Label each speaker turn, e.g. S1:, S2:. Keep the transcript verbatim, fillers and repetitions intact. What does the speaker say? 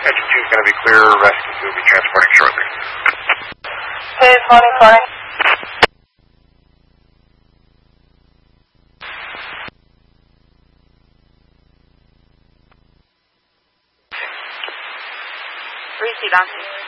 S1: Engine two is going to be clear. Rescue two will be transporting shortly.
S2: Okay, morning, morning. Receive, Bounty.